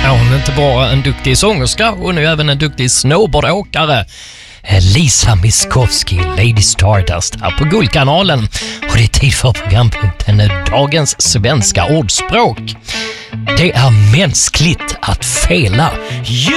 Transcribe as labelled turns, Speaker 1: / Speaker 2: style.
Speaker 1: är hon inte bara en duktig sångerska, hon är även en duktig snowboardåkare. Lisa Miskovsky, Lady Stardust här på Guldkanalen. Och det är tid för programpunkten Dagens svenska ordspråk. Det är mänskligt att fela.